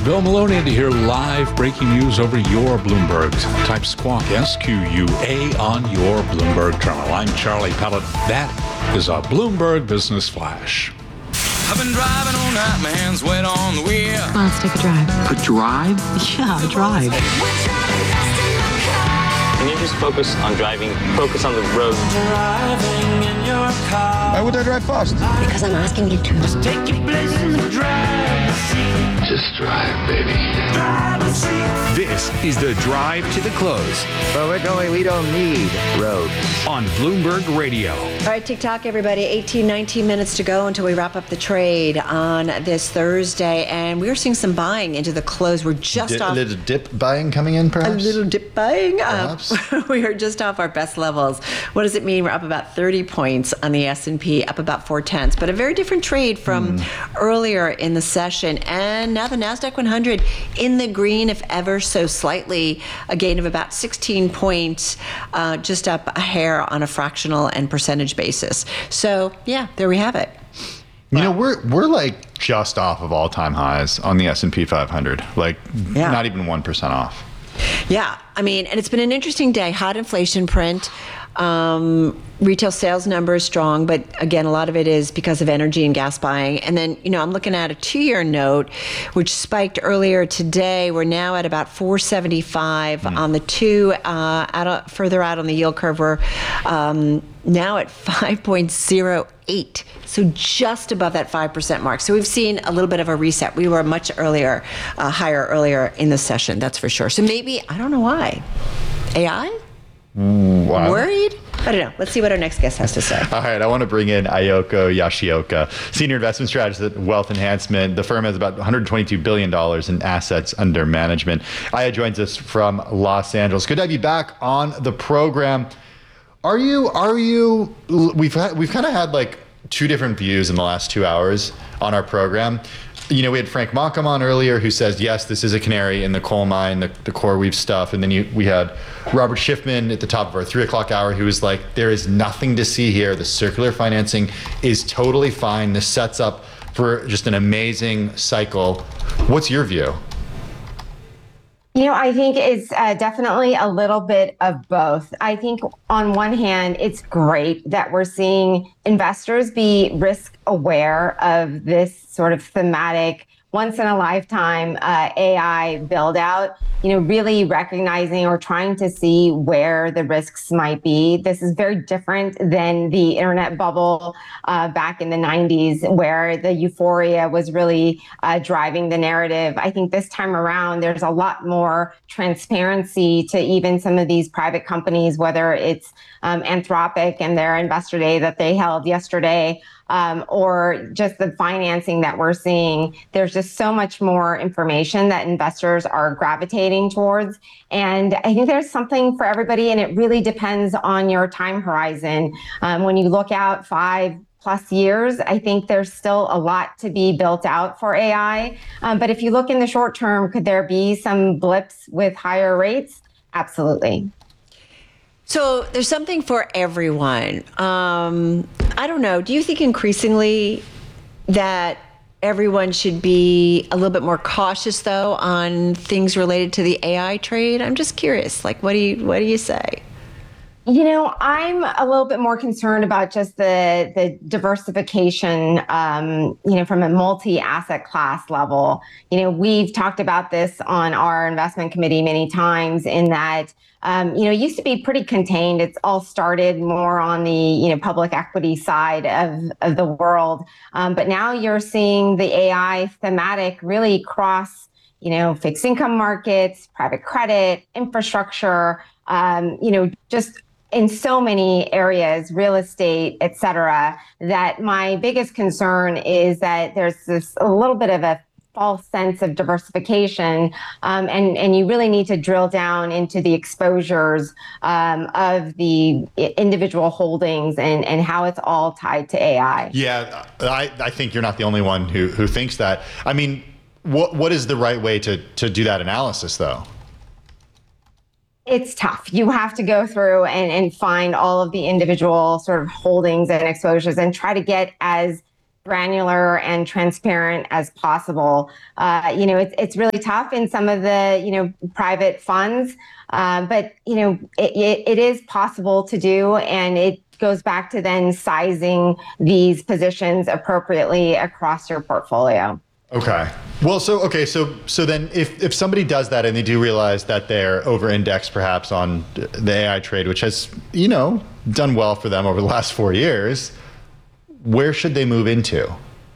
Bill Maloney to hear live breaking news over your Bloombergs. Type Squawk, SQUA, on your Bloomberg terminal. I'm Charlie Pellet. That is a Bloomberg Business Flash. I've been driving all night, my hands wet on the wheel. Come on, let's take a drive. A drive? Yeah, a drive. Can you just focus on driving? Focus on the road. Driving in your car. Why would I drive fast? Because I'm asking you to. Just take your place in the driver's seat. Just drive, baby. Driver's seat. This is the Drive to the Close But we're going, we don't need roads. on Bloomberg Radio. All right, TikTok, everybody. 18, 19 minutes to go until we wrap up the trade on this Thursday. And we're seeing some buying into the close. We're just off. A little dip buying coming in, perhaps? A little dip buying. Perhaps. We are just off our best levels. What does it mean? We're up about 30 points on the S&P, up about 0.4. But a very different trade from earlier in the session. And now the NASDAQ 100 in the green, if ever so slightly, a gain of about 16 points, just up a hair on a fractional and percentage basis. So, yeah, there we have it. You know, we're like just off of all-time highs on the S&P 500. Like, not even 1% off. Yeah, I mean, and it's been an interesting day. Hot inflation print. Retail sales numbers strong, but again, a lot of it is because of energy and gas buying. And then, you know, I'm looking at a 2-year note, which spiked earlier today. We're now at about 475 on the two. Further out on the yield curve, we're now at 5.08. So just above that 5% mark. So we've seen a little bit of a reset. We were much earlier, higher earlier in the session, that's for sure. So maybe, I don't know why. AI? Wow. Worried? I don't know. Let's see what our next guest has to say. All right, I want to bring in Ayoko Yoshioka, Senior Investment Strategist at Wealth Enhancement. The firm has about $122 billion in assets under management. Aya joins us from Los Angeles. Good to have you back on the program. We've kind of had like two different views in the last 2 hours on our program. You know, we had Frank Mockham on earlier who says, yes, this is a canary in the coal mine, the CoreWeave stuff. And then we had Robert Schiffman at the top of our 3 o'clock hour who was like, there is nothing to see here. The circular financing is totally fine. This sets up for just an amazing cycle. What's your view? You know, I think it's definitely a little bit of both. I think on one hand, it's great that we're seeing investors be risk aware of this sort of thematic, once in a lifetime AI build out, you know, really recognizing or trying to see where the risks might be. This is very different than the internet bubble back in the 90s, where the euphoria was really driving the narrative. I think this time around, there's a lot more transparency to even some of these private companies, whether it's Anthropic and their investor day that they held yesterday, or just the financing that we're seeing. There's just so much more information that investors are gravitating towards. And I think there's something for everybody, and it really depends on your time horizon. When you look out 5+ years, I think there's still a lot to be built out for AI. But if you look in the short term, could there be some blips with higher rates? Absolutely. So there's something for everyone. I don't know. Do you think increasingly that everyone should be a little bit more cautious, though, on things related to the AI trade? I'm just curious. Like, what do you say? You know, I'm a little bit more concerned about just the diversification, you know, from a multi-asset class level. You know, we've talked about this on our investment committee many times in that, you know, it used to be pretty contained. It's all started more on the, you know, public equity side of the world. But now you're seeing the AI thematic really cross, you know, fixed income markets, private credit, infrastructure, you know, just in so many areas, real estate, et cetera, that my biggest concern is that there's this a little bit of a false sense of diversification, and you really need to drill down into the exposures of the individual holdings and how it's all tied to AI. Yeah, I think you're not the only one who thinks that. I mean, what is the right way to do that analysis, though? It's tough. You have to go through and find all of the individual sort of holdings and exposures and try to get as granular and transparent as possible. It's really tough in some of the, private funds, but, it is possible to do, and it goes back to then sizing these positions appropriately across your portfolio. Okay. Well, so then if somebody does that and they do realize that they're over-indexed perhaps on the AI trade, which has, done well for them over the last 4 years, where should they move into?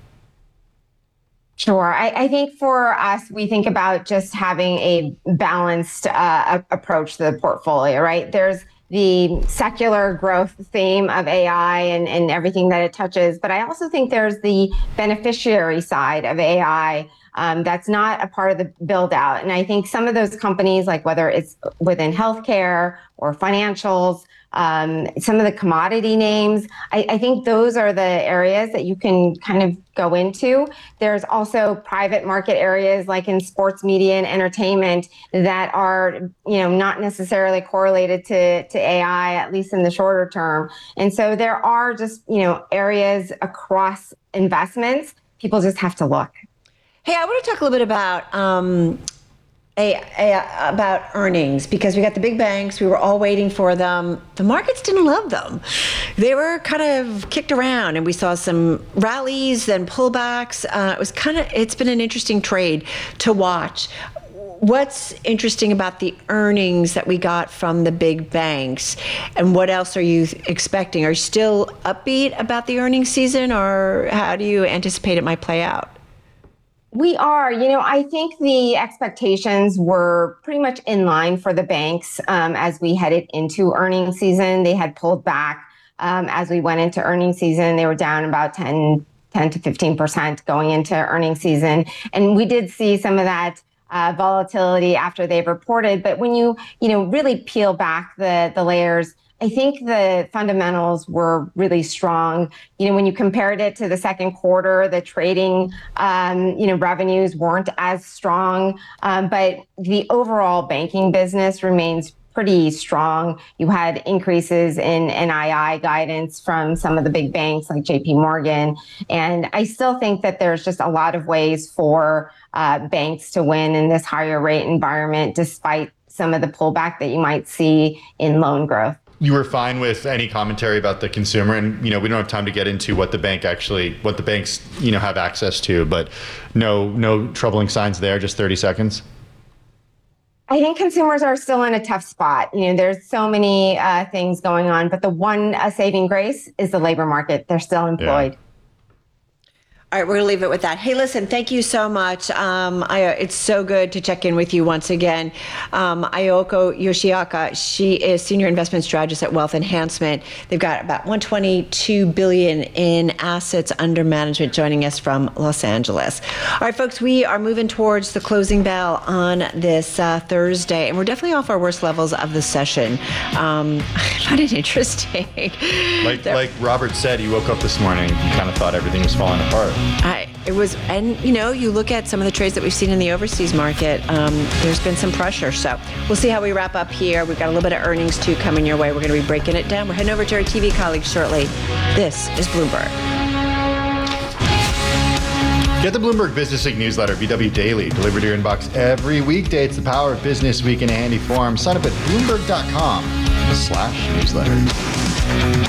Sure. I think for us, we think about just having a balanced approach to the portfolio, right? There's the secular growth theme of AI and everything that it touches. But I also think there's the beneficiary side of AI that's not a part of the build out. And I think some of those companies, like whether it's within healthcare or financials, some of the commodity names, I think those are the areas that you can kind of go into. There's also private market areas like in sports media and entertainment that are, not necessarily correlated to AI, at least in the shorter term. And so there are just, areas across investments. People just have to look. Hey, I want to talk a little bit about earnings, because we got the big banks. We were all waiting for them. The markets didn't love them. They were kind of kicked around, and we saw some rallies, then pullbacks. It's been an interesting trade to watch. What's interesting about the earnings that we got from the big banks, and what else are you expecting? Are you still upbeat about the earnings season, or how do you anticipate it might play out? We are. I think the expectations were pretty much in line for the banks as we headed into earnings season. They had pulled back as we went into earnings season. They were down about 10 to 15% going into earnings season. And we did see some of that volatility after they've reported. But when you really peel back the layers, I think the fundamentals were really strong. When you compared it to the second quarter, the trading, revenues weren't as strong, but the overall banking business remains pretty strong. You had increases in NII guidance from some of the big banks like JP Morgan. And I still think that there's just a lot of ways for banks to win in this higher rate environment, despite some of the pullback that you might see in loan growth. You were fine with any commentary about the consumer, and we don't have time to get into what the banks have access to, but no troubling signs there. Just 30 seconds. I think consumers are still in a tough spot. there's so many things going on, but the one saving grace is the labor market. They're still employed. Yeah. All right, we're going to leave it with that. Hey, listen, thank you so much. It's so good to check in with you once again. Ayoko Yoshiaka, she is Senior Investment Strategist at Wealth Enhancement. They've got about $122 billion in assets under management, joining us from Los Angeles. All right, folks, we are moving towards the closing bell on this Thursday, and we're definitely off our worst levels of the session. I find it interesting. Like Robert said, he woke up this morning and kind of thought everything was falling apart. You look at some of the trades that we've seen in the overseas market, there's been some pressure. So we'll see how we wrap up here. We've got a little bit of earnings too coming your way. We're going to be breaking it down. We're heading over to our TV colleagues shortly. This is Bloomberg. Get the Bloomberg Business Week newsletter, BW Daily, delivered to your inbox every weekday. It's the power of Business Week in a handy form. Sign up at Bloomberg.com/newsletter.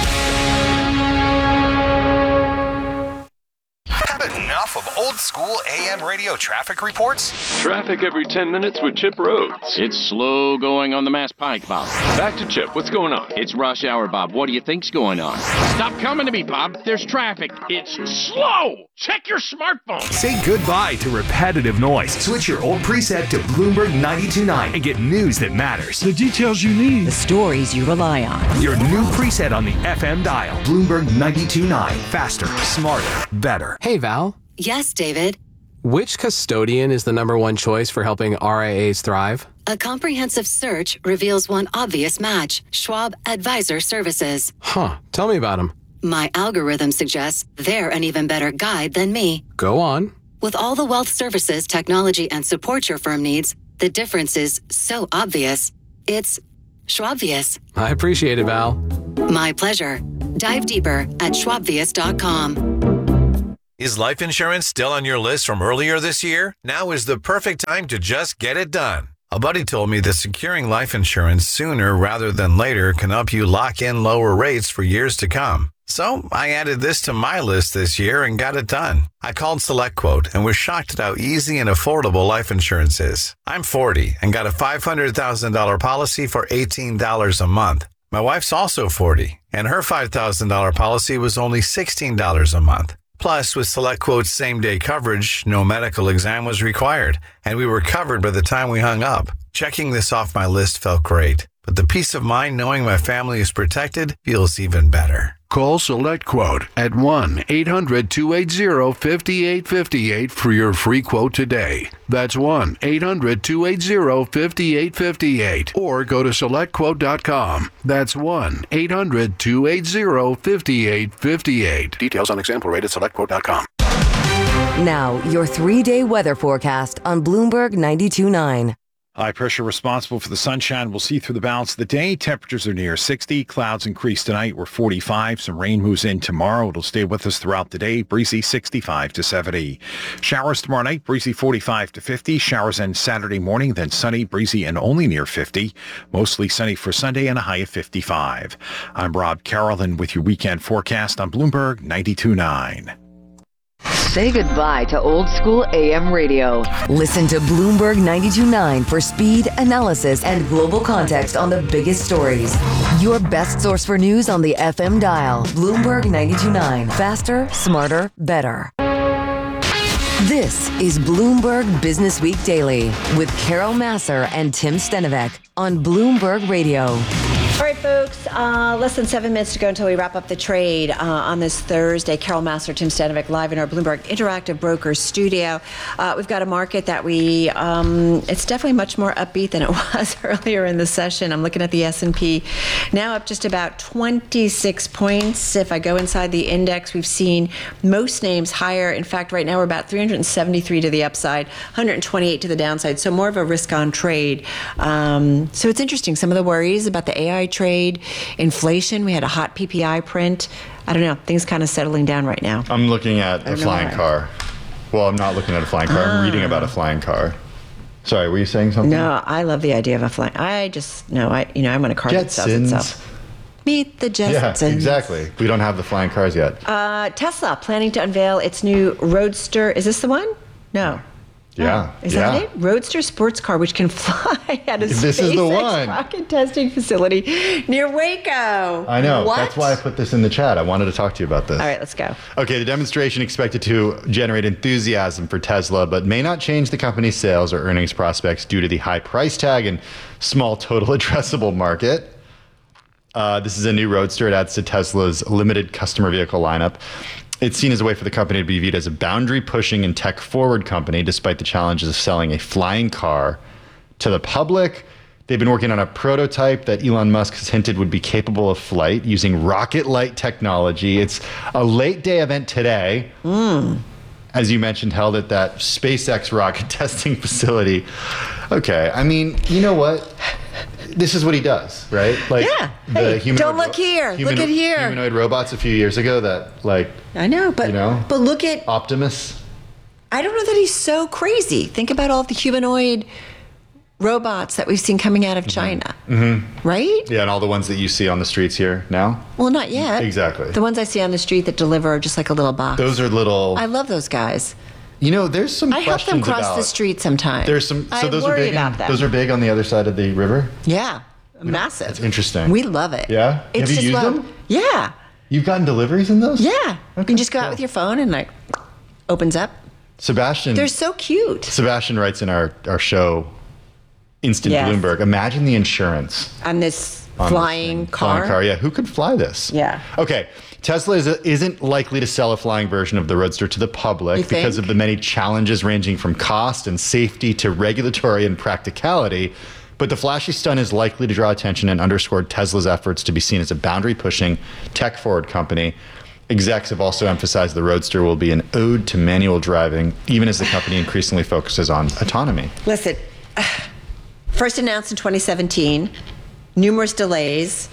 Enough of old school AM radio traffic reports? Traffic every 10 minutes with Chip Rhodes. It's slow going on the Mass Pike, Bob. Back to Chip. What's going on? It's rush hour, Bob. What do you think's going on? Stop coming to me, Bob. There's traffic. It's slow. Check your smartphone. Say goodbye to repetitive noise. Switch your old preset to Bloomberg 92.9 and get news that matters. The details you need. The stories you rely on. Your new preset on the FM dial. Bloomberg 92.9. Faster, smarter, better. Hey, Val. Yes, David. Which custodian is the #1 choice for helping RIAs thrive? A comprehensive search reveals one obvious match: Schwab Advisor Services. Huh. Tell me about them. My algorithm suggests they're an even better guide than me. Go on. With all the wealth services, technology, and support your firm needs, the difference is so obvious. It's Schwabvious. I appreciate it, Val. My pleasure. Dive deeper at schwabvious.com. Is life insurance still on your list from earlier this year? Now is the perfect time to just get it done. A buddy told me that securing life insurance sooner rather than later can help you lock in lower rates for years to come. So I added this to my list this year and got it done. I called SelectQuote and was shocked at how easy and affordable life insurance is. I'm 40 and got a $500,000 policy for $18 a month. My wife's also 40 and her $5,000 policy was only $16 a month. Plus, with SelectQuote's same-day coverage, no medical exam was required, and we were covered by the time we hung up. Checking this off my list felt great, but the peace of mind knowing my family is protected feels even better. Call SelectQuote at 1-800-280-5858 for your free quote today. That's 1-800-280-5858. Or go to SelectQuote.com. That's 1-800-280-5858. Details on example rate at SelectQuote.com. Now, your 3-day weather forecast on Bloomberg 92.9. High pressure responsible for the sunshine. We'll see through the balance of the day. Temperatures are near 60. Clouds increase tonight. We're 45. Some rain moves in tomorrow. It'll stay with us throughout the day. Breezy 65 to 70. Showers tomorrow night. Breezy 45 to 50. Showers end Saturday morning. Then sunny, breezy, and only near 50. Mostly sunny for Sunday and a high of 55. I'm Rob Carolyn with your weekend forecast on Bloomberg 92.9. Say goodbye to old school AM radio. Listen to Bloomberg 92.9 for speed, analysis, and global context on the biggest stories. Your best source for news on the FM dial. Bloomberg 92.9. Faster, smarter, better. This is Bloomberg Business Week Daily with Carol Massar and Tim Stenovec on Bloomberg Radio. All right, folks, less than 7 minutes to go until we wrap up the trade on this Thursday. Carol Massar, Tim Stenovec, live in our Bloomberg Interactive Brokers studio. We've got a market that it's definitely much more upbeat than it was earlier in the session. I'm looking at the S&P now up just about 26 points. If I go inside the index, we've seen most names higher. In fact, right now we're about 373 to the upside, 128 to the downside. So more of a risk-on trade. So it's interesting. Some of the worries about the AI trade, inflation. We had a hot PPI print. I don't know. Things kind of settling down right now. I'm looking at a flying car. Well, I'm not looking at a flying car. I'm reading about a flying car. Sorry, were you saying something? No, I love the idea of a flying. I want a car that sells itself. Meet the Jetsons. Yeah, exactly. We don't have the flying cars yet. Tesla planning to unveil its new Roadster. Is this the one? No. Yeah. Is that it? Roadster sports car, which can fly at a SpaceX rocket testing facility near Waco. I know. What? That's why I put this in the chat. I wanted to talk to you about this. All right, let's go. Okay, the demonstration expected to generate enthusiasm for Tesla, but may not change the company's sales or earnings prospects due to the high price tag and small total addressable market. This is a new Roadster. It adds to Tesla's limited customer vehicle lineup. It's seen as a way for the company to be viewed as a boundary-pushing and tech-forward company, despite the challenges of selling a flying car to the public. They've been working on a prototype that Elon Musk has hinted would be capable of flight using rocket-light technology. It's a late-day event today, as you mentioned, held at that SpaceX rocket testing facility. Okay, I mean, you know what? This is what he does, right? Like, yeah. Hey, don't look here. Look at here. Humanoid robots a few years ago that, like, I know, but but look at Optimus. I don't know that he's so crazy. Think about all of the humanoid robots that we've seen coming out of China, right? Yeah, and all the ones that you see on the streets here now. Well, not yet. Exactly. The ones I see on the street that deliver are just like a little box. Those are little. I love those guys. You know, there's some I help them cross the street sometimes. There's some. So I those worry are big. about them. Those are big on the other side of the river. Yeah, massive. That's interesting. We love it. Yeah. It's Have you used them? Yeah. You've gotten deliveries in those? Yeah. You can just go out with your phone and like opens up. Sebastian. They're so cute. Sebastian writes in our show, Instant Bloomberg. Imagine the insurance on this flying car. Flying car, yeah. Who could fly this? Yeah. Okay. Tesla isn't likely to sell a flying version of the Roadster to the public because of the many challenges ranging from cost and safety to regulatory and practicality. But the flashy stunt is likely to draw attention and underscore Tesla's efforts to be seen as a boundary-pushing, tech-forward company. Execs have also emphasized the Roadster will be an ode to manual driving, even as the company increasingly focuses on autonomy. Listen, first announced in 2017, numerous delays.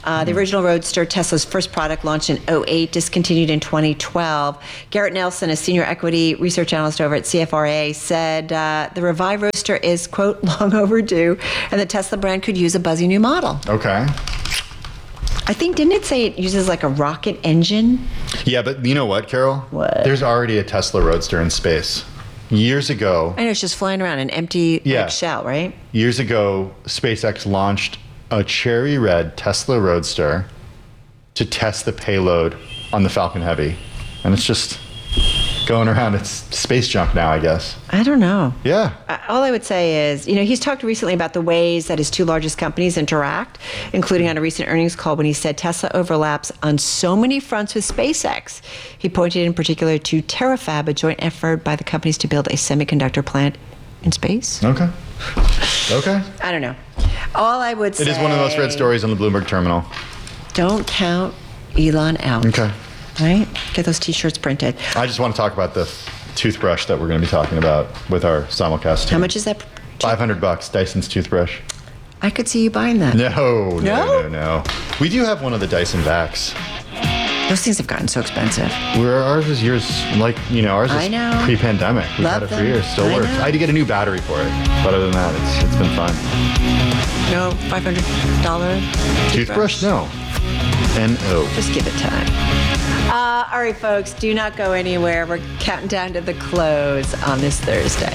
The original Roadster, Tesla's first product, launched in 2008, discontinued in 2012. Garrett Nelson, a senior equity research analyst over at CFRA, said the revived Roadster is, quote, long overdue, and the Tesla brand could use a buzzy new model. Okay. I think, didn't it say it uses like a rocket engine? Yeah, but you know what, Carol? What? There's already a Tesla Roadster in space. Years ago. I know, it's just flying around an empty shell, right? Years ago, SpaceX launched a cherry red Tesla Roadster to test the payload on the Falcon Heavy. And it's just going around. It's space junk now, I guess. I don't know. Yeah. All I would say is, he's talked recently about the ways that his two largest companies interact, including on a recent earnings call when he said Tesla overlaps on so many fronts with SpaceX. He pointed in particular to TerraFab, a joint effort by the companies to build a semiconductor plant in space. Okay. I don't know. All I would say... It is one of the most read stories on the Bloomberg terminal. Don't count Elon out. Okay. Right? Get those T-shirts printed. I just want to talk about the toothbrush that we're going to be talking about with our simulcast team. How much is that? $500, Dyson's toothbrush. I could see you buying that. No. We do have one of the Dyson vacs. Those things have gotten so expensive. Ours is ours is pre-pandemic. We've had it for years. Still works. I had to get a new battery for it. But other than that, it's been fine. No $500 toothbrush? No. No. Just give it time. All right, folks, do not go anywhere. We're counting down to the close on this Thursday.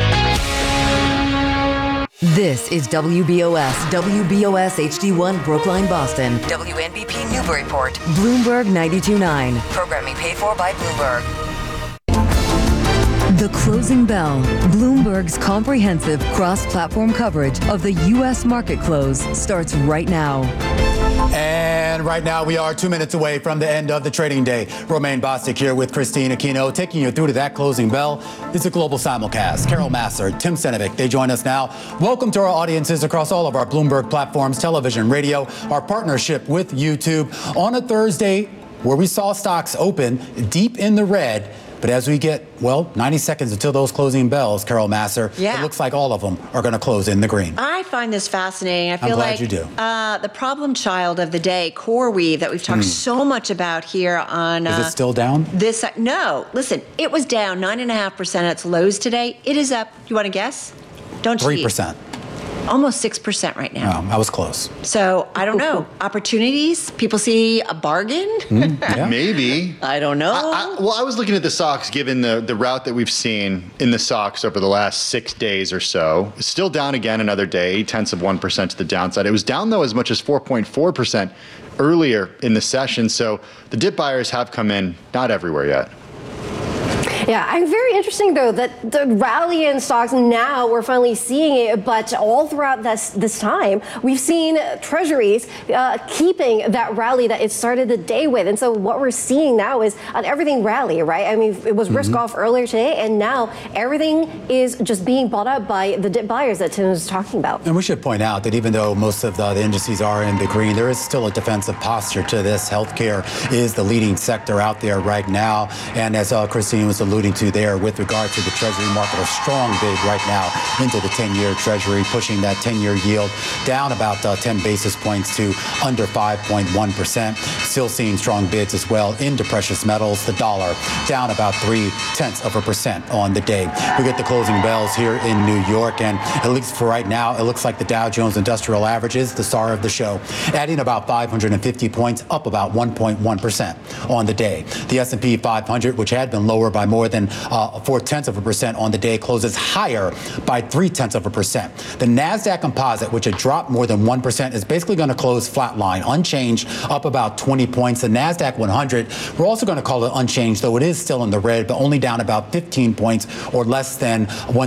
This is WBOS HD1 Brookline, Boston. WNBP Newburyport. Bloomberg 92.9. Programming paid for by Bloomberg. The Closing Bell, Bloomberg's comprehensive cross-platform coverage of the U.S. market close starts right now. And right now we are 2 minutes away from the end of the trading day. Romaine Bostic here with Christine Aquino, taking you through to that closing bell. It's a global simulcast. Carol Massar, Tim Senovic, they join us now. Welcome to our audiences across all of our Bloomberg platforms, television, radio, our partnership with YouTube on a Thursday where we saw stocks open deep in the red. But as we get, 90 seconds until those closing bells, Carol Massar, it looks like all of them are going to close in the green. I find this fascinating. I feel I'm glad like you do. The problem child of the day, CoreWeave, that we've talked so much about here on... Is it still down? No. Listen, it was down 9.5% at its lows today. It is up, you want to guess? Don't cheat. 3%. Almost 6% right now. I was close. So, I don't know. Opportunities? People see a bargain? Maybe. I don't know. I was looking at the stocks, given the route that we've seen in the stocks over the last 6 days or so. It's still down again another day, 0.1% to the downside. It was down, though, as much as 4.4% earlier in the session. So the dip buyers have come in, not everywhere yet. Yeah, I'm very interesting, though, that the rally in stocks now we're finally seeing it, but all throughout this time, we've seen treasuries keeping that rally that it started the day with. And so what we're seeing now is an everything rally, right? I mean, it was risk off earlier today, and now everything is just being bought up by the dip buyers that Tim was talking about. And we should point out that even though most of the indices are in the green, there is still a defensive posture to this. Healthcare is the leading sector out there right now. And as Christine was alluding to there with regard to the Treasury market, a strong bid right now into the 10-year Treasury, pushing that 10-year yield down about 10 basis points to under 5.1%. Still seeing strong bids as well into precious metals. The dollar down about 0.3% on the day. We get the closing bells here in New York, and at least for right now, it looks like the Dow Jones Industrial Average is the star of the show, adding about 550 points, up about 1.1% on the day. The S&P 500, which had been lower by more than 0.4% on the day, closes higher by 0.3%. The NASDAQ Composite, which had dropped more than 1%, is basically going to close flatline, unchanged, up about 20 points. The NASDAQ 100, we're also going to call it unchanged, though it is still in the red, but only down about 15 points or less than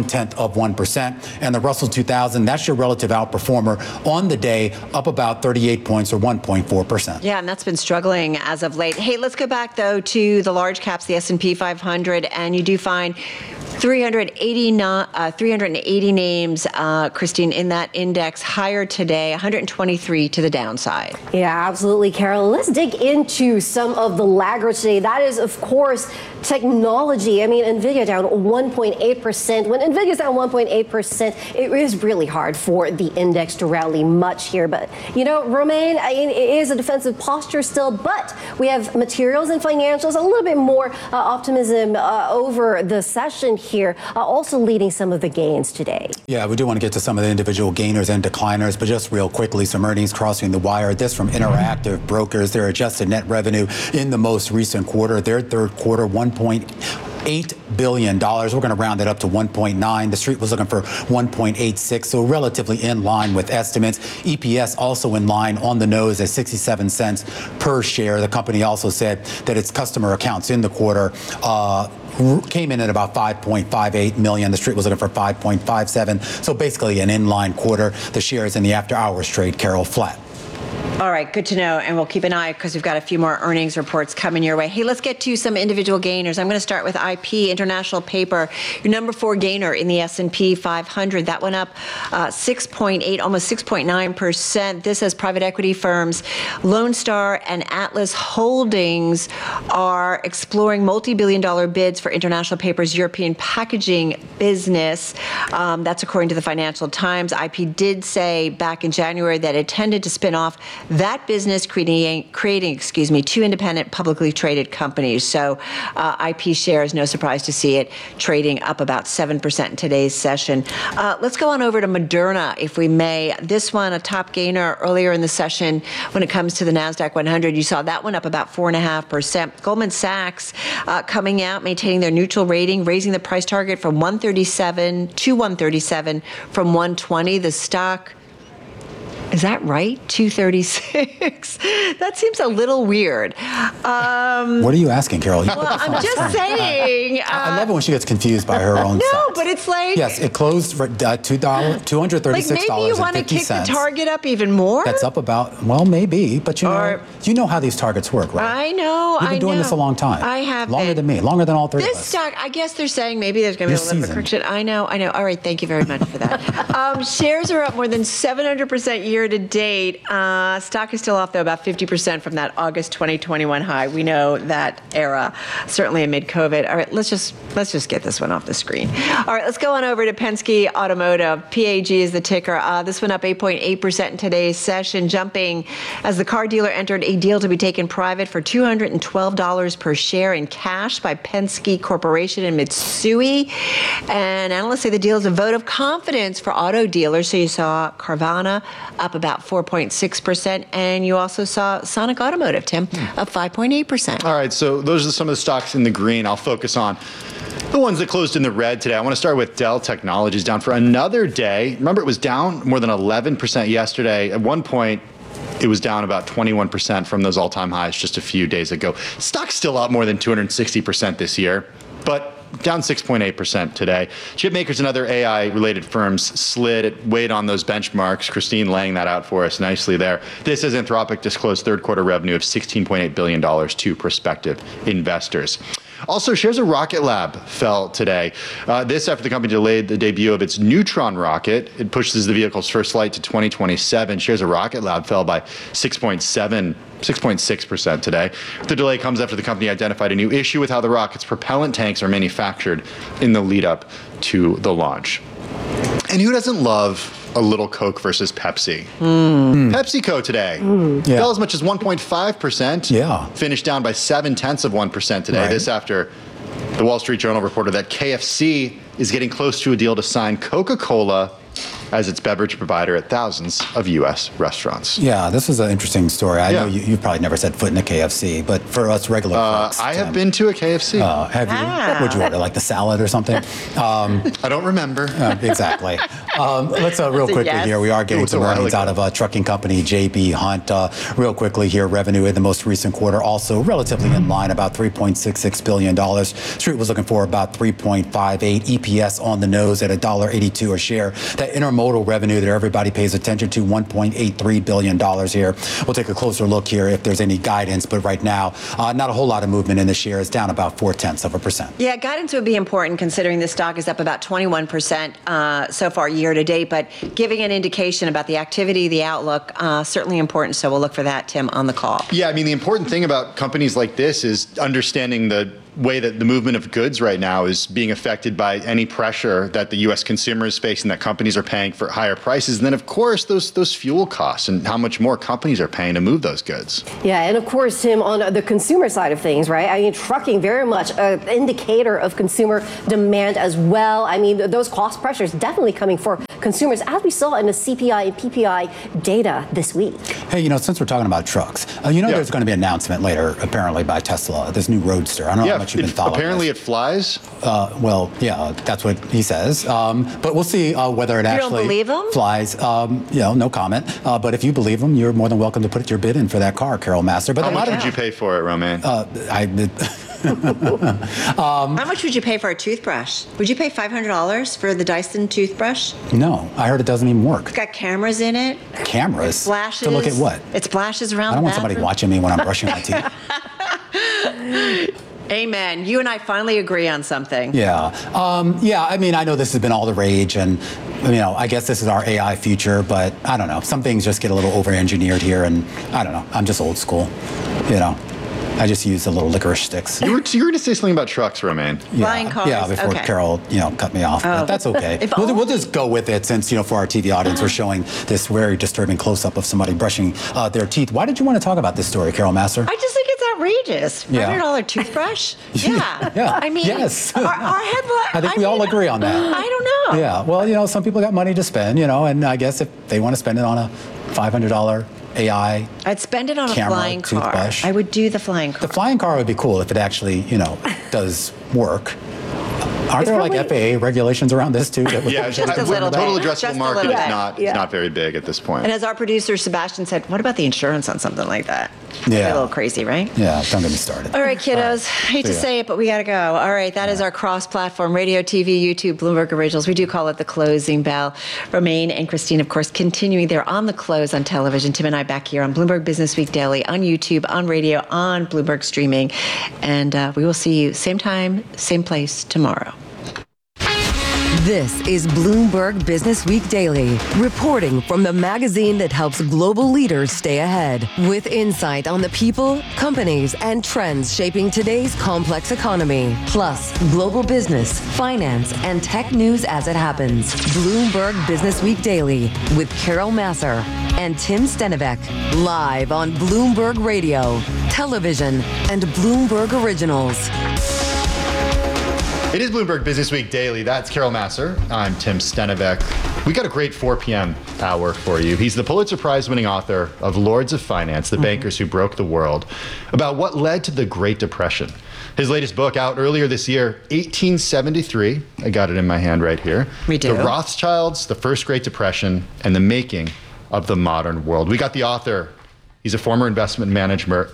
0.1%. And the Russell 2000, that's your relative outperformer on the day, up about 38 points or 1.4%. Yeah, and that's been struggling as of late. Hey, let's go back, though, to the large caps, the S&P 500, and you do find 380 names, Christine, in that index, higher today, 123 to the downside. Yeah, absolutely, Carol. Let's dig into some of the laggards today. That is, of course, technology, I mean, NVIDIA down 1.8%. When NVIDIA's down 1.8%, it is really hard for the index to rally much here. But, Romain, it is a defensive posture still, but we have materials and financials, a little bit more optimism over the session here, also leading some of the gains today. Yeah, we do want to get to some of the individual gainers and decliners, but just real quickly, some earnings crossing the wire. This from Interactive Brokers, their adjusted net revenue in the most recent quarter, their third quarter, $1.8 billion. We're going to round it up to 1.9. The street was looking for 1.86, so relatively in line with estimates. EPS also in line on the nose at 67 cents per share. The company also said that its customer accounts in the quarter came in at about 5.58 million. The street was looking for 5.57. So basically an inline quarter. The shares in the after hours trade, Carol, flat. All right, good to know, and we'll keep an eye because we've got a few more earnings reports coming your way. Hey, let's get to some individual gainers. I'm going to start with IP, International Paper, your number 4 gainer in the S&P 500. That went up 6.8, almost 6.9%. This as private equity firms Lone Star and Atlas Holdings are exploring multi-billion-dollar bids for International Paper's European packaging business. That's according to the Financial Times. IP did say back in January that it tended to spin off that business, creating 2 independent publicly traded companies. So IP shares, no surprise to see it trading up about 7% in today's session. Let's go on over to Moderna, if we may. This one, a top gainer earlier in the session when it comes to the NASDAQ 100. You saw that one up about 4.5%. Goldman Sachs coming out, maintaining their neutral rating, raising the price target from 137 to 137 from 120. The stock, is that right? 236. That seems a little weird. What are you asking, Carol? Well, I'm just saying. I love it when she gets confused by her own. No, but it's like. Yes, it closed for $236.50. Like maybe you want to kick the target up even more. That's up about, well, maybe, but you know how these targets work, right? I know. You've been doing this a long time. I have. Longer than me. Longer than all three of us. This stock, I guess they're saying maybe there's going to be a little bit of a correction. I know. All right, thank you very much for that. Shares are up more than 700% year to date. Stock is still off, though, about 50% from that August 2021 high. We know that era, certainly amid COVID. All right, let's just get this one off the screen. All right, let's go on over to Penske Automotive. PAG is the ticker. This one up 8.8% in today's session, jumping as the car dealer entered a deal to be taken private for $212 per share in cash by Penske Corporation and Mitsui. And analysts say the deal is a vote of confidence for auto dealers. So you saw Carvana up about 4.6%, and you also saw Sonic Automotive, Tim, up 5.8%. All right, so those are some of the stocks in the green. I'll focus on the ones that closed in the red today. I want to start with Dell Technologies, down for another day. Remember, it was down more than 11% yesterday. At one point, it was down about 21% from those all-time highs just a few days ago. Stock's still up more than 260% this year, but down 6.8% today. Chip makers and other AI-related firms slid. It weighed on those benchmarks. Christine laying that out for us nicely there. This as Anthropic disclosed third quarter revenue of $16.8 billion to prospective investors. Also, shares of Rocket Lab fell today. This after the company delayed the debut of its Neutron rocket. It pushes the vehicle's first flight to 2027. Shares of Rocket Lab fell by 6.6% today. The delay comes after the company identified a new issue with how the rocket's propellant tanks are manufactured in the lead up to the launch. And who doesn't love a little Coke versus Pepsi? PepsiCo today fell as much as 1.5%. Yeah. Finished down by 0.7% today. Right. This after the Wall Street Journal reported that KFC is getting close to a deal to sign Coca-Cola as its beverage provider at thousands of U.S. restaurants. Yeah, this was an interesting story. I know you've probably never set foot in a KFC, but for us regular folks. I have been to a KFC. Have you? What would you order, like the salad or something? I don't remember. Exactly. Let's real quickly here. We are getting some earnings out of trucking company J.B. Hunt. Real quickly here, revenue in the most recent quarter also relatively in line, about $3.66 billion. Street was looking for about 3.58. EPS on the nose at $1.82 a share. That intermodal revenue that everybody pays attention to, $1.83 billion here. We'll take a closer look here if there's any guidance, but right now, not a whole lot of movement in the shares, down about 0.4%. Yeah, guidance would be important considering the stock is up about 21% so far year to date, but giving an indication about the activity, the outlook, certainly important. So we'll look for that, Tim, on the call. Yeah, I mean, the important thing about companies like this is understanding the way that the movement of goods right now is being affected by any pressure that the U.S. consumer is facing, that companies are paying for higher prices. And then, of course, those fuel costs and how much more companies are paying to move those goods. Yeah, and of course, Tim, on the consumer side of things, right? I mean, trucking very much an indicator of consumer demand as well. I mean, those cost pressures definitely coming for consumers, as we saw in the CPI and PPI data this week. Hey, since we're talking about trucks, there's going to be an announcement later, apparently, by Tesla, this new Roadster. I don't know how much you've been following. Apparently it flies. Well, yeah, that's what he says. But we'll see whether it actually believe him? flies. No comment. But if you believe him, you're more than welcome to put your bid in for that car, Carol Master. But how much would you pay for it, Romaine? How much would you pay for a toothbrush? Would you pay $500 for the Dyson toothbrush? No, I heard it doesn't even work. It's got cameras in it. Cameras? It splashes. To look at what? It splashes around I don't the want somebody watching me when I'm brushing my teeth. Amen. You and I finally agree on something. Yeah. I mean, I know this has been all the rage, and I guess this is our AI future, but I don't know. Some things just get a little over-engineered here, and I don't know. I'm just old school, I just use the little licorice sticks. You were going to say something about trucks, Romaine. Flying cars. Yeah, before Carol, cut me off. But that's okay. We'll just go with it since, for our TV audience, we're showing this very disturbing close-up of somebody brushing their teeth. Why did you want to talk about this story, Carol Master? I just think it's outrageous. Yeah. $500 toothbrush? Yeah. Yeah. I mean, yes. Our headline. I think we all agree on that. I don't know. Yeah. Well, some people got money to spend, and I guess if they want to spend it on a $500 AI. I'd spend it on camera, a flying car. Toothbrush. I would do the flying car. The flying car would be cool if it actually, does work. Aren't there FAA regulations around this too? Yeah, just a little bit. Total addressable market is Yeah. not very big at this point. And as our producer Sebastian said, what about the insurance on something like that? Yeah. A little crazy, right? Yeah, don't get me started. All right, kiddos. Hate to say it, but we got to go. All right, that is our cross-platform radio, TV, YouTube, Bloomberg Originals. We do call it the closing bell. Romaine and Christine, of course, continuing there on the close on television. Tim and I back here on Bloomberg Business Week Daily, on YouTube, on radio, on Bloomberg Streaming. And we will see you same time, same place tomorrow. This is Bloomberg Business Week Daily, reporting from the magazine that helps global leaders stay ahead, with insight on the people, companies, and trends shaping today's complex economy, plus global business, finance, and tech news as it happens. Bloomberg Business Week Daily with Carol Massar and Tim Stenivek, live on Bloomberg Radio, television, and Bloomberg Originals. It is Bloomberg Business Week Daily. That's Carol Massar. I'm Tim Stenivek. We got a great 4 p.m. hour for you. He's the Pulitzer Prize-winning author of Lords of Finance, The Bankers Who Broke the World, about what led to the Great Depression. His latest book out earlier this year, 1873. I got it in my hand right here. We do. The Rothschilds, the First Great Depression, and the Making of the Modern World. We got the author. He's a former investment manager,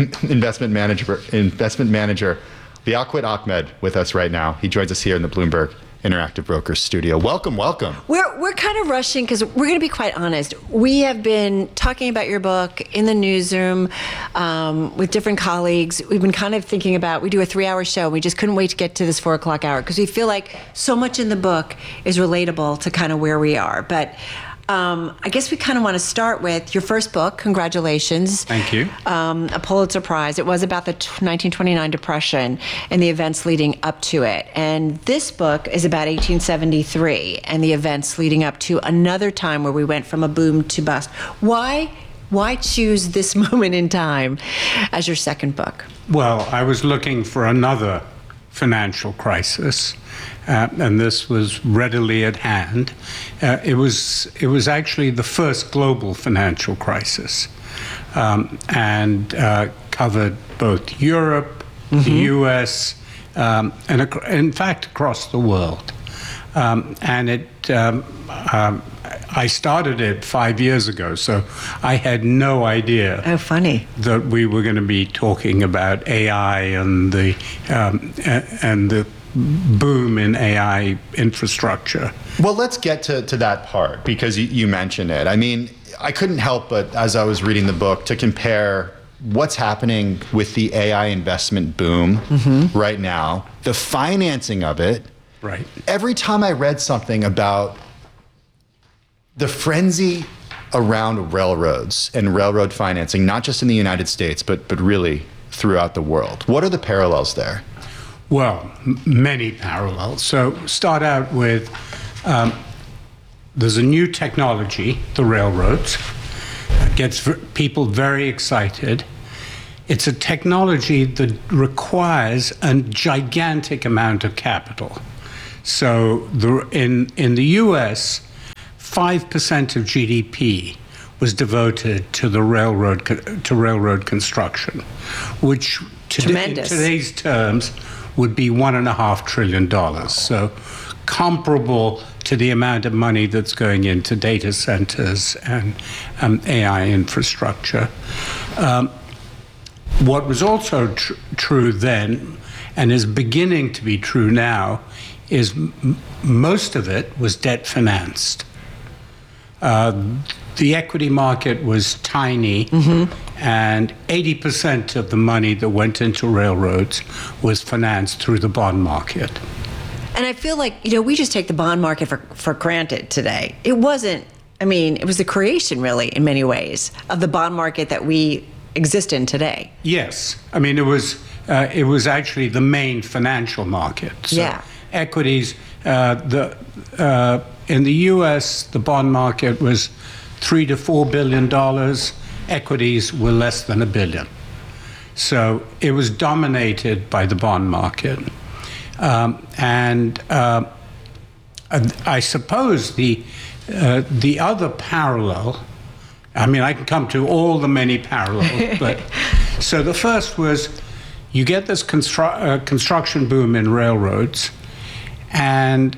Liaquat Ahmed, with us right now. He joins us here in the Bloomberg Interactive Brokers studio. Welcome. We're kind of rushing because we're going to be quite honest. We have been talking about your book in the newsroom with different colleagues. We've been kind of thinking about, we do a 3-hour show. We just couldn't wait to get to this 4 o'clock hour because we feel like so much in the book is relatable to kind of where we are. But I guess we kind of want to start with your first book. Congratulations. Thank you. A Pulitzer Prize. It was about the 1929 Depression and the events leading up to it. And this book is about 1873 and the events leading up to another time where we went from a boom to bust. Why choose this moment in time as your second book? Well, I was looking for another financial crisis. And this was readily at hand. It was actually the first global financial crisis, and covered both Europe, the U.S., and in fact across the world. And I started it 5 years ago, so I had no idea. Oh, funny. That we were going to be talking about AI and the boom in AI infrastructure. Well, let's get to that part because you mentioned it. I mean, I couldn't help but, as I was reading the book, to compare what's happening with the AI investment boom right now, the financing of it. Right. Every time I read something about the frenzy around railroads and railroad financing, not just in the United States, but really throughout the world, what are the parallels there? Well, many parallels. So start out with there's a new technology, the railroads. It gets people very excited. It's a technology that requires a gigantic amount of capital. So in the US, 5% of GDP was devoted to the railroad construction, which in today's terms would be $1.5 trillion. So comparable to the amount of money that's going into data centers and AI infrastructure. What was also true then, and is beginning to be true now, is most of it was debt financed. The equity market was tiny, and 80% of the money that went into railroads was financed through the bond market. And I feel like, we just take the bond market for granted today. It wasn't, it was the creation, really, in many ways, of the bond market that we exist in today. Yes. It was actually the main financial market. So equities, in the US, the bond market was $3 to $4 billion. Equities were less than $1 billion. So it was dominated by the bond market. I suppose the other parallel, I can come to all the many parallels, but so the first was you get this construction boom in railroads, and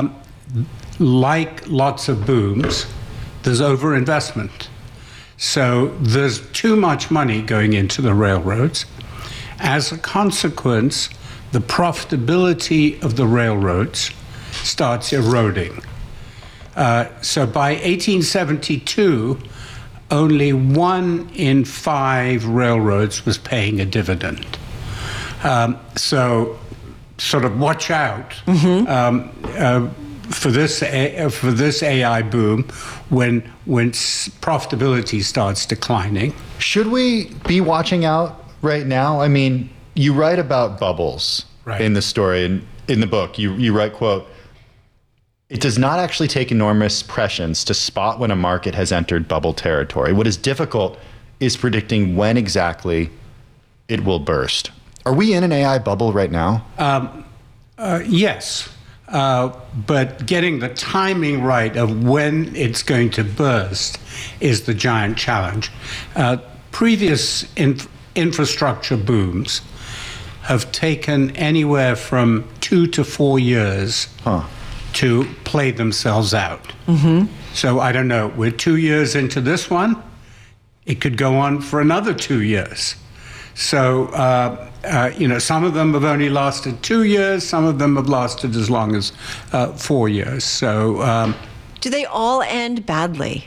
like lots of booms, there's overinvestment. So there's too much money going into the railroads. As a consequence, the profitability of the railroads starts eroding. So by 1872, only 1 in 5 railroads was paying a dividend. So sort of watch out for this AI boom when profitability starts declining. Should we be watching out right now? You write about bubbles in the story, and in the book, you write, quote, "It does not actually take enormous prescience to spot when a market has entered bubble territory. What is difficult is predicting when exactly it will burst." Are we in an AI bubble right now? Yes, but getting the timing right of when it's going to burst is the giant challenge. Previous infrastructure booms have taken anywhere from 2 to 4 years to play themselves out. So I don't know, we're 2 years into this one. It could go on for another 2 years. So, some of them have only lasted 2 years, some of them have lasted as long as 4 years. So, do they all end badly?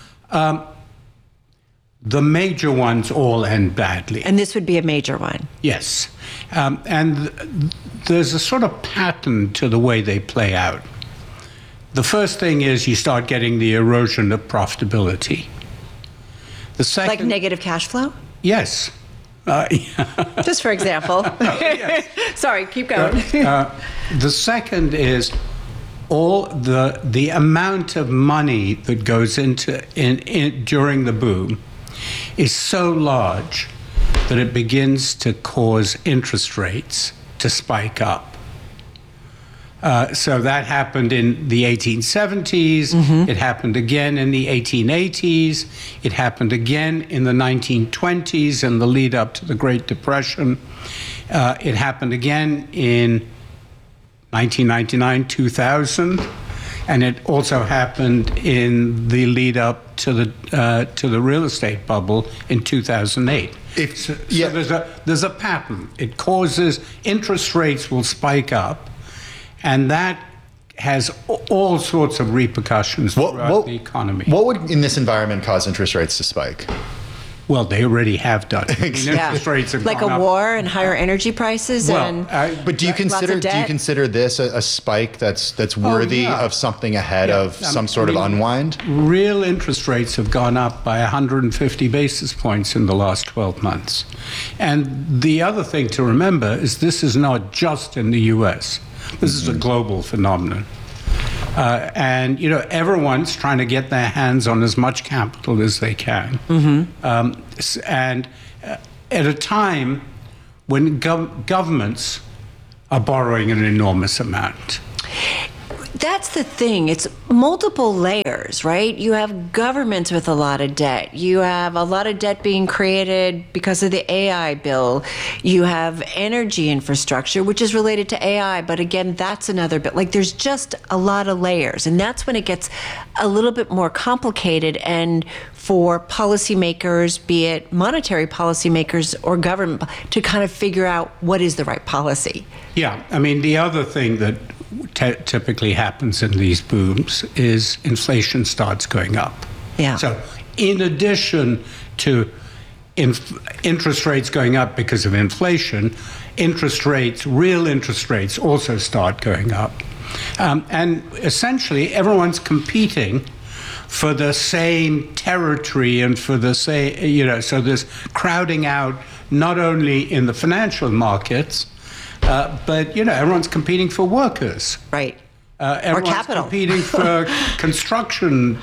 The major ones all end badly. And this would be a major one? Yes. And there's a sort of pattern to the way they play out. The first thing is you start getting the erosion of profitability. The second, like negative cash flow? Yes. Just for example. Sorry, keep going. The second is all the amount of money that goes into during the boom is so large that it begins to cause interest rates to spike up. So that happened in the 1870s. It happened again in the 1880s. It happened again in the 1920s in the lead up to the Great Depression. It happened again in 1999, 2000. And it also happened in the lead up to the real estate bubble in 2008. So there's a pattern. It causes interest rates will spike up, and that has all sorts of repercussions throughout the economy. What would, in this environment, cause interest rates to spike? Well, they already have done it. Interest rates have like gone a up. war and higher energy prices. But do you consider this a spike that's worthy of something ahead of some sort of unwind? Real interest rates have gone up by 150 basis points in the last 12 months. And the other thing to remember is this is not just in the U.S. This is a global phenomenon. And, everyone's trying to get their hands on as much capital as they can. And at a time when governments are borrowing an enormous amount. That's the thing. It's multiple layers, right? You have governments with a lot of debt. You have a lot of debt being created because of the AI bill. You have energy infrastructure, which is related to AI. But again, that's another bit. Like there's just a lot of layers. And that's when it gets a little bit more complicated. And for policymakers, be it monetary policymakers or government, to kind of figure out what is the right policy. Yeah. I mean, the other thing that typically happens in these booms is inflation starts going up. Yeah. So in addition to interest rates going up because of inflation, real interest rates also start going up. And essentially everyone's competing for the same territory and for the same, so there's crowding out not only in the financial markets, but everyone's competing for workers. Right. Everyone's or capital. Competing for construction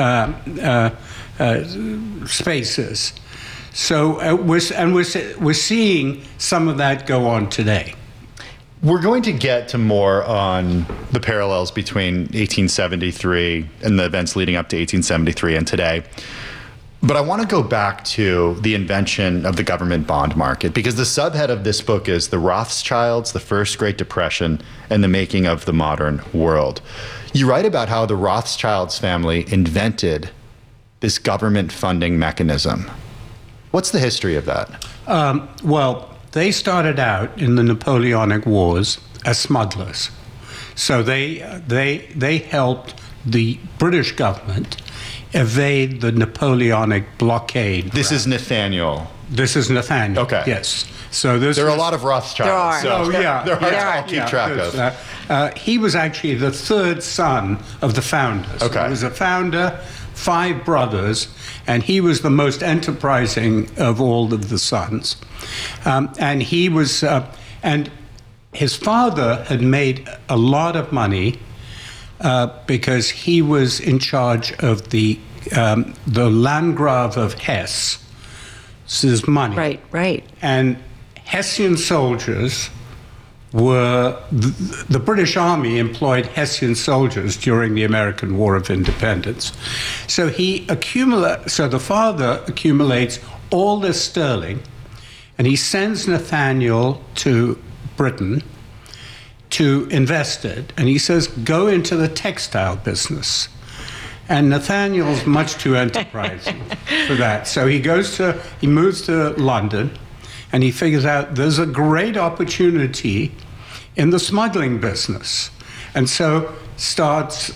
spaces. So we're seeing some of that go on today. We're going to get to more on the parallels between 1873 and the events leading up to 1873 and today. But I want to go back to the invention of the government bond market, because the subhead of this book is The Rothschilds, the First Great Depression, and the Making of the Modern World. You write about how the Rothschilds family invented this government funding mechanism. What's the history of that? Well, they started out in the Napoleonic Wars as smugglers. So they helped the British government evade the Napoleonic blockade. This is Nathaniel. This is Nathaniel. Okay. Yes. So there are a lot of Rothschilds. There are. So, yeah. They're hard to keep track of. He was actually the third son of the founders. Okay. He was a founder, 5 brothers, and he was the most enterprising of all of the sons. And he was, and his father had made a lot of money because he was in charge of the Landgrave of Hesse. So there's money. Right. And Hessian soldiers were, the British Army employed Hessian soldiers during the American War of Independence. So the father accumulates all this sterling, and he sends Nathaniel to Britain to invest it. And he says, go into the textile business. And Nathaniel's much too enterprising for that. So he moves to London, and he figures out there's a great opportunity in the smuggling business. And so starts,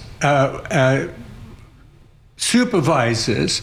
supervises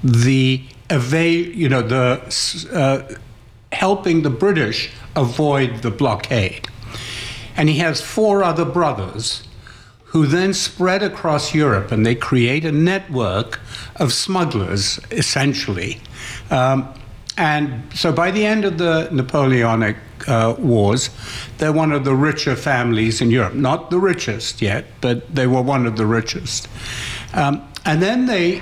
helping the British avoid the blockade. And he has 4 other brothers who then spread across Europe, and they create a network of smugglers, essentially. And so by the end of the Napoleonic Wars, they're one of the richer families in Europe. Not the richest yet, but they were one of the richest. And then they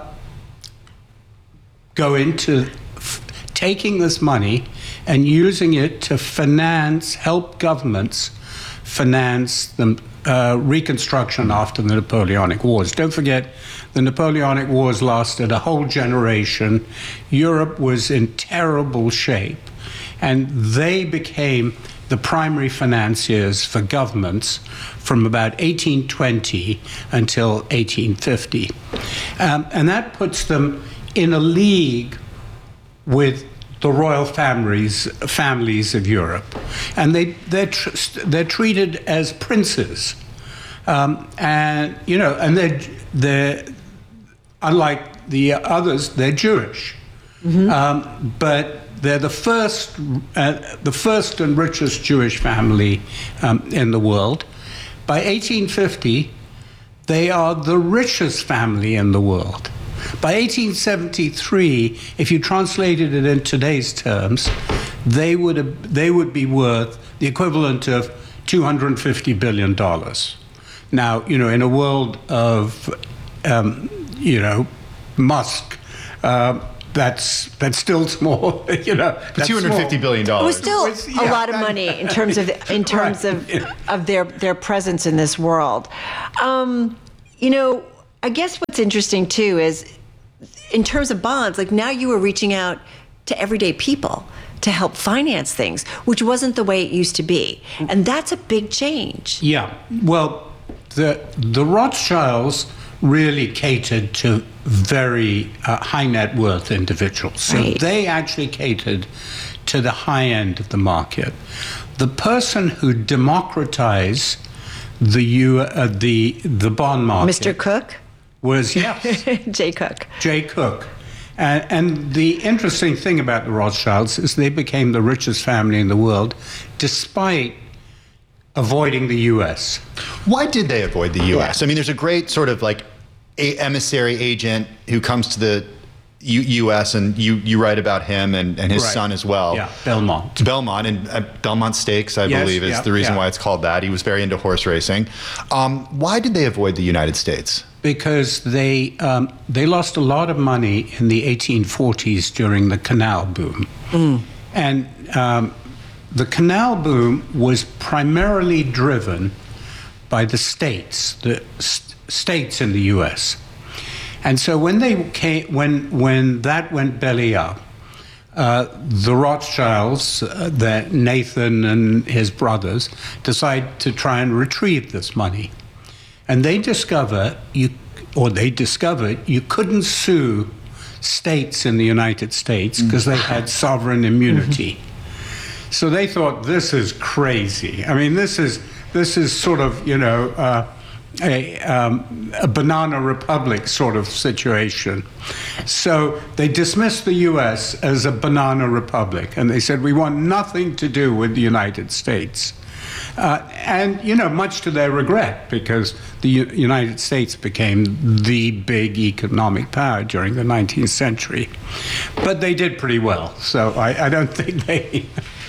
go into taking this money and using it to help governments finance the reconstruction after the Napoleonic Wars. Don't forget, the Napoleonic Wars lasted a whole generation. Europe was in terrible shape, and they became the primary financiers for governments from about 1820 until 1850. And that puts them in a league with the royal families of Europe, and they're treated as princes, and they're unlike the others, they're Jewish, but they're the first and richest Jewish family in the world. By 1850, they are the richest family in the world. By 1873, if you translated it in today's terms, they would be worth the equivalent of $250 billion. Now, in a world of, Musk, that's still small. That's $250 billion. It was still a lot of money in terms of of their presence in this world. I guess what's interesting too is, in terms of bonds, like now you were reaching out to everyday people to help finance things, which wasn't the way it used to be, and that's a big change. Yeah. Well, the Rothschilds really catered to very high net worth individuals. So they actually catered to the high end of the market. The person who democratized the bond market, Mr. Cook, was Jay Cook. Jay Cook. And the interesting thing about the Rothschilds is they became the richest family in the world, despite avoiding the U.S. Why did they avoid the U.S.? I mean, there's a great sort of like emissary agent who comes to the U.S. and you write about him and his son as well. Yeah, Belmont. And Belmont Stakes, I believe, is the reason why it's called that. He was very into horse racing. Why did they avoid the United States? Because they lost a lot of money in the 1840s during the canal boom. And the canal boom was primarily driven by the states in the U.S. And so when that went belly up, the Rothschilds, that Nathan and his brothers, decide to try and retrieve this money. And they discovered you couldn't sue states in the United States because they had sovereign immunity. So they thought, this is crazy. I mean, this is sort of, a banana republic sort of situation. So they dismissed the U.S. as a banana republic, and they said, we want nothing to do with the United States. And, much to their regret, because the United States became the big economic power during the 19th century. But they did pretty well, so I don't think they...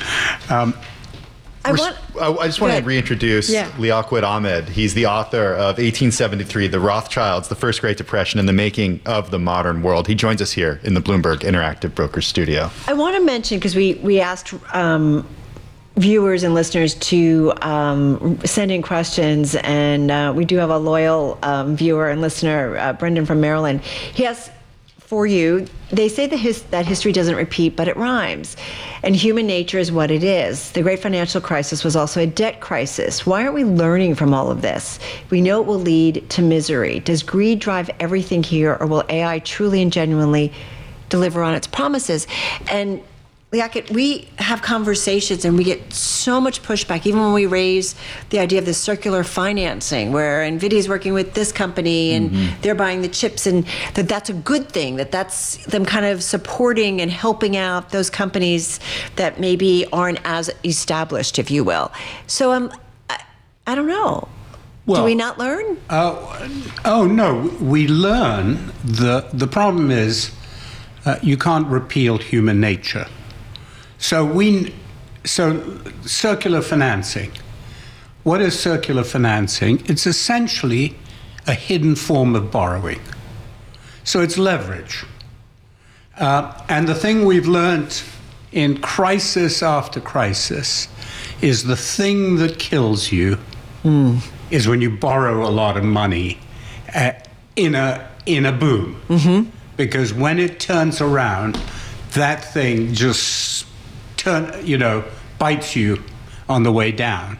I just want to reintroduce Liaquat Ahmed. He's the author of 1873, The Rothschilds, the First Great Depression and the Making of the Modern World. He joins us here in the Bloomberg Interactive Brokers studio. I want to mention, because we asked viewers and listeners to send in questions, and we do have a loyal viewer and listener, Brendan from Maryland. He asks for you, they say that history doesn't repeat, but it rhymes. And human nature is what it is. The great financial crisis was also a debt crisis. Why aren't we learning from all of this? We know it will lead to misery. Does greed drive everything here, or will AI truly and genuinely deliver on its promises? And Liaquat, we have conversations and we get so much pushback, even when we raise the idea of the circular financing, where NVIDIA's working with this company and they're buying the chips, and that's a good thing, that's them kind of supporting and helping out those companies that maybe aren't as established, if you will. So I don't know. Well, do we not learn? Oh no, we learn. The problem is you can't repeal human nature. So circular financing. What is circular financing? It's essentially a hidden form of borrowing. So it's leverage. And the thing we've learned in crisis after crisis is the thing that kills you is when you borrow a lot of money in a boom. Because when it turns around, that thing just bites you on the way down.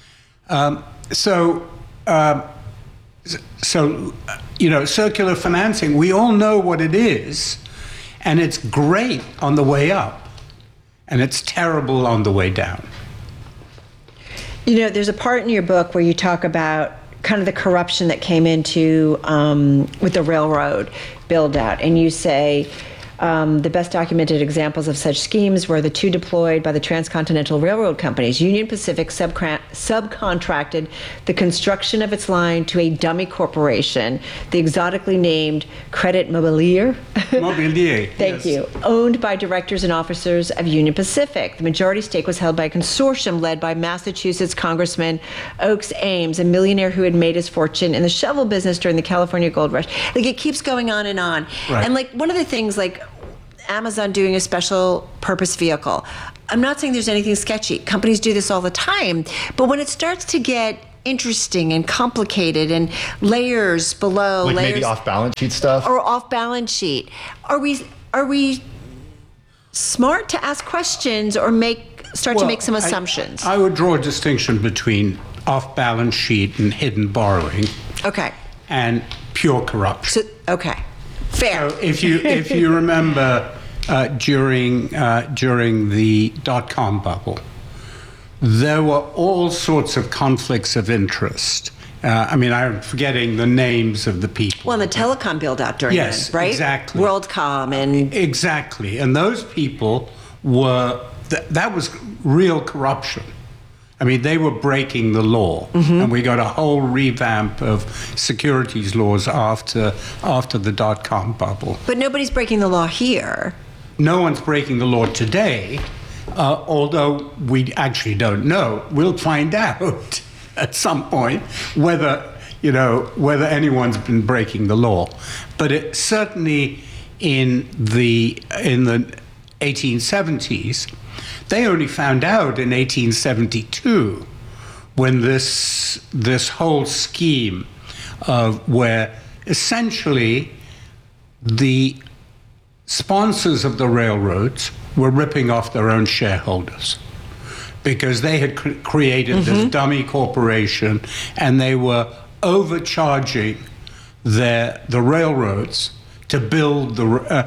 Circular financing, we all know what it is, and it's great on the way up, and it's terrible on the way down. There's a part in your book where you talk about kind of the corruption that came into with the railroad build out, and you say, The best documented examples of such schemes were the two deployed by the transcontinental railroad companies. Union Pacific subcontracted the construction of its line to a dummy corporation, the exotically named Credit Mobilier. Mobilier. Thank you. Owned by directors and officers of Union Pacific. The majority stake was held by a consortium led by Massachusetts Congressman Oakes Ames, a millionaire who had made his fortune in the shovel business during the California gold rush. Like, it keeps going on and on. Right. And like, one of the things, like Amazon doing a special purpose vehicle, I'm not saying there's anything sketchy. Companies do this all the time. But when it starts to get interesting and complicated and layers below, like layers, maybe off balance sheet stuff, or off balance sheet, are we smart to ask questions or start to make some assumptions? I would draw a distinction between off balance sheet and hidden borrowing. Okay. And pure corruption. So, okay. Fair. So if you remember during the dot-com bubble, there were all sorts of conflicts of interest. I'm forgetting the names of the people. Well, and the telecom build-out during yes, then, right? Exactly. WorldCom and... Exactly. And those people were... that was real corruption. I mean, they were breaking the law. Mm-hmm. And we got a whole revamp of securities laws after the dot-com bubble. But nobody's breaking the law here. No one's breaking the law today. Although we actually don't know. We'll find out at some point whether anyone's been breaking the law. But it certainly in the 1870s, they only found out in 1872 when this whole scheme of where essentially the sponsors of the railroads were ripping off their own shareholders because they had created this dummy corporation and they were overcharging the railroads to build the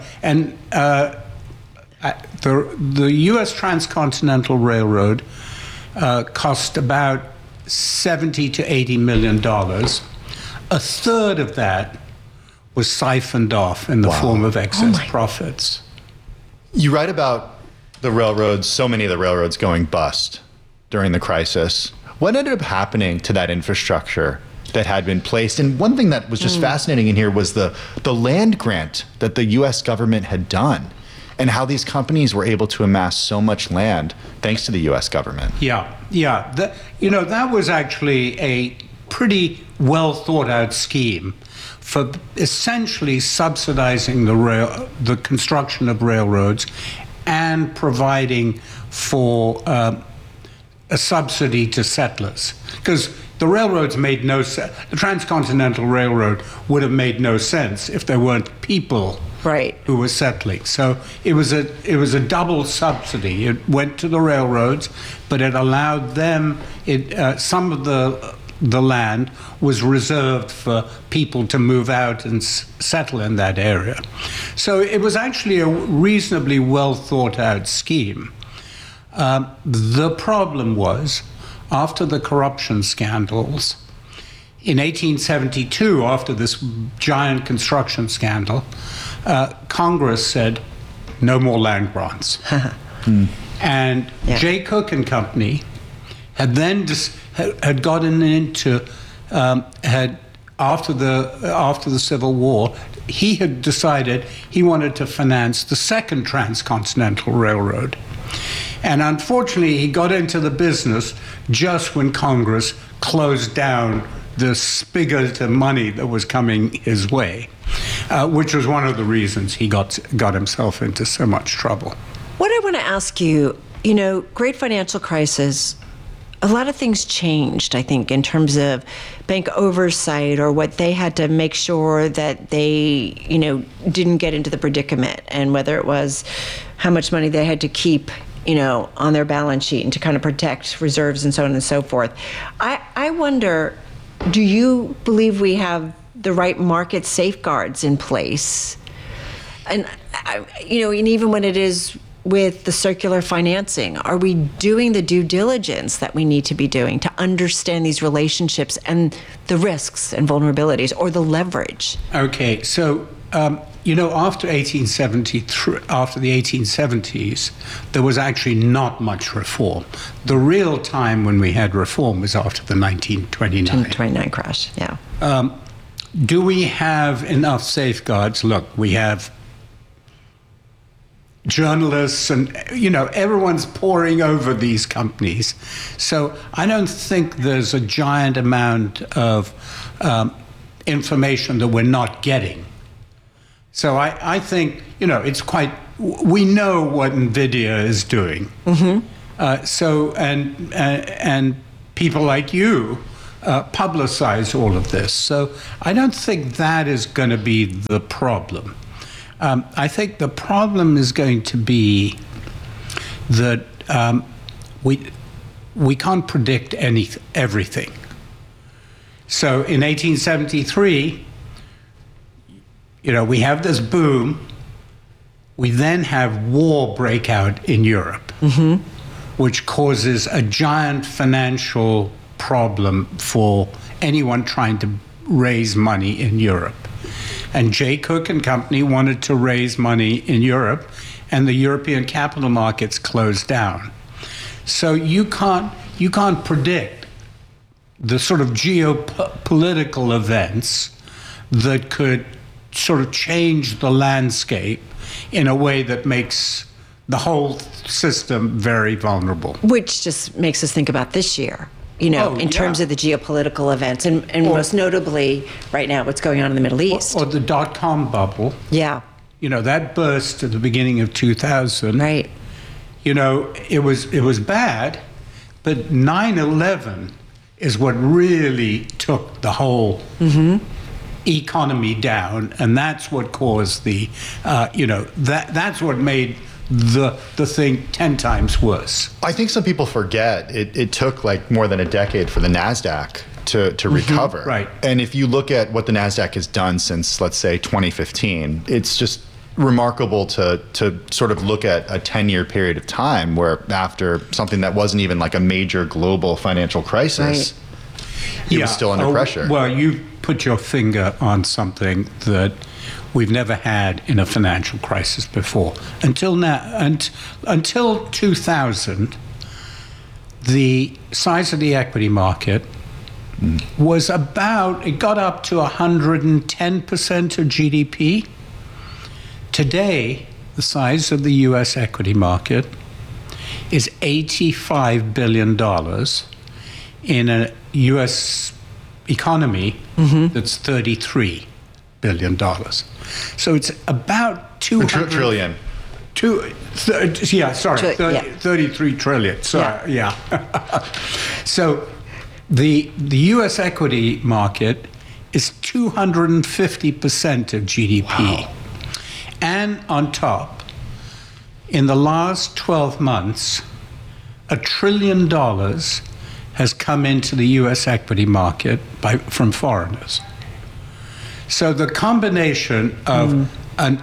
U.S. Transcontinental Railroad cost about $70 to $80 million. A third of that was siphoned off in the form of excess profits. You write about the railroads, so many of the railroads going bust during the crisis. What ended up happening to that infrastructure that had been placed? And one thing that was just fascinating in here was the land grant that the U.S. government had done and how these companies were able to amass so much land thanks to the U.S. government. Yeah. That was actually a pretty well thought out scheme for essentially subsidizing the construction of railroads and providing for a subsidy to settlers. Because the railroads made no sense. The Transcontinental Railroad would have made no sense if there weren't people who were settling. So it was a double subsidy. It went to the railroads, but it allowed them. Some of the land was reserved for people to move out and settle in that area. So it was actually a reasonably well thought out scheme. The problem was, after the corruption scandals, in 1872, after this giant construction scandal, Congress said, no more land grants. And Jay Cooke and Company had then had gotten into after the Civil War, he had decided he wanted to finance the second transcontinental railroad. And unfortunately, he got into the business just when Congress closed down the spigot of money that was coming his way, which was one of the reasons he got himself into so much trouble. What I want to ask you, great financial crisis, a lot of things changed, I think, in terms of bank oversight or what they had to make sure that they, didn't get into the predicament, and whether it was how much money they had to keep, on their balance sheet and to kind of protect reserves and so on and so forth. I wonder, do you believe we have the right market safeguards in place? And, and even when it is with the circular financing, are we doing the due diligence that we need to be doing to understand these relationships and the risks and vulnerabilities or the leverage? Okay, so After 1873, after the 1870s, there was actually not much reform. The real time when we had reform was after the 1929 crash. Yeah. Do we have enough safeguards? Look, we have journalists and, everyone's poring over these companies. So I don't think there's a giant amount of information that we're not getting. So I think, it's quite, we know what NVIDIA is doing. And people like you publicize all of this. So I don't think that is going to be the problem. I think the problem is going to be that we can't predict everything. So in 1873, we have this boom. We then have war break out in Europe, which causes a giant financial problem for anyone trying to raise money in Europe. And Jay Cooke and Company wanted to raise money in Europe, and the European capital markets closed down. So you can't predict the sort of geopolitical events that could sort of change the landscape in a way that makes the whole system very vulnerable. Which just makes us think about this year, in terms of the geopolitical events, and most notably right now what's going on in the Middle East. Or the dot-com bubble. Yeah. That burst at the beginning of 2000. Right. It was bad, but 9/11 is what really took the whole economy down, and that's what caused the, that's what made the thing 10 times worse. I think some people forget it took like more than a decade for the NASDAQ to recover. Right. And if you look at what the NASDAQ has done since, let's say, 2015, it's just remarkable to sort of look at a 10-year period of time where after something that wasn't even like a major global financial crisis, it was still under pressure. Well, you put your finger on something that we've never had in a financial crisis before. Until now, until 2000, the size of the equity market was it got up to 110% of GDP. Today, the size of the U.S. equity market is $85 billion in a U.S. economy that's $33 billion. So it's about 200 trillion. 33 trillion. Sorry, yeah. So the U.S. equity market is 250% of GDP. Wow. And on top, in the last 12 months, $1 trillion has come into the U.S. equity market from foreigners. So the combination of an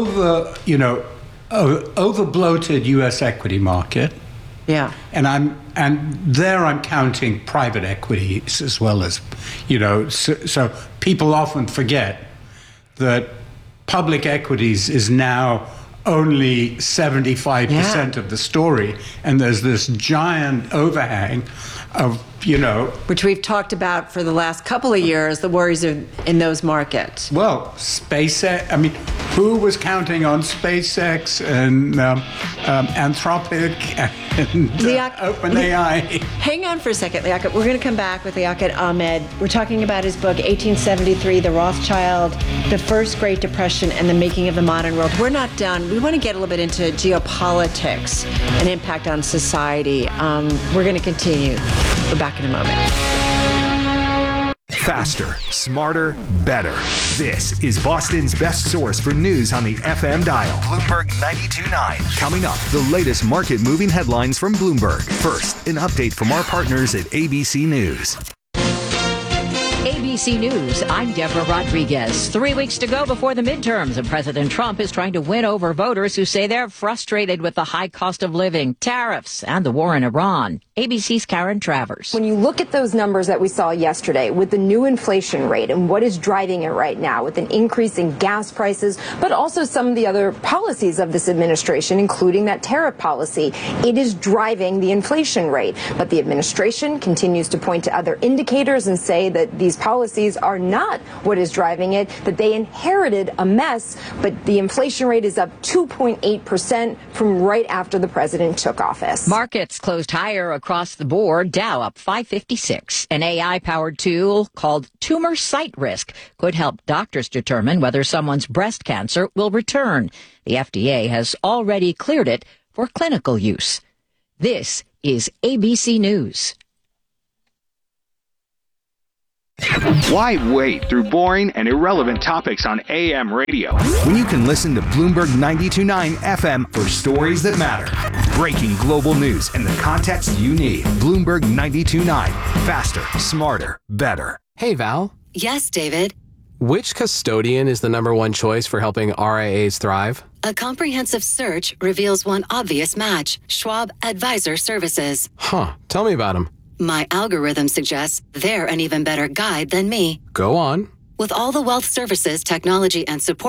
over-bloated U.S. equity market, and I'm counting private equities as well as, so people often forget that public equities is now only 75% of the story, and there's this giant overhang of, which we've talked about for the last couple of years, the worries in those markets. Well, SpaceX, who was counting on SpaceX and Anthropic and OpenAI? Hang on for a second, Liaquat. We're going to come back with Liaquat Ahmed. We're talking about his book, 1873, The Rothschild, The First Great Depression, and the Making of the Modern World. We're not done. We want to get a little bit into geopolitics and impact on society. We're going to continue. We're back in a moment. Faster, smarter, better. This is Boston's best source for news on the FM dial. Bloomberg 92.9. Coming up, the latest market-moving headlines from Bloomberg. First, an update from our partners at ABC News. ABC ABC News, I'm Deborah Rodriguez. 3 weeks to go before the midterms, and President Trump is trying to win over voters who say they're frustrated with the high cost of living, tariffs, and the war in Iran. ABC's Karen Travers. When you look at those numbers that we saw yesterday with the new inflation rate and what is driving it right now with an increase in gas prices, but also some of the other policies of this administration, including that tariff policy, it is driving the inflation rate. But the administration continues to point to other indicators and say that these policies are not what is driving it, that they inherited a mess, but the inflation rate is up 2.8% from right after the president took office. Markets closed higher across the board. Dow up 556. An AI-powered tool called Tumor Site Risk could help doctors determine whether someone's breast cancer will return. The FDA has already cleared it for clinical use. This is ABC News. Why wade through boring and irrelevant topics on AM radio when you can listen to Bloomberg 92.9 FM for stories that matter? Breaking global news and the context you need. Bloomberg 92.9. Faster, smarter, better. Hey, Val. Yes, David. Which custodian is the number one choice for helping RIAs thrive? A comprehensive search reveals one obvious match: Schwab Advisor Services. Huh. Tell me about them. My algorithm suggests they're an even better guide than me. Go on. With all the wealth services, technology, and support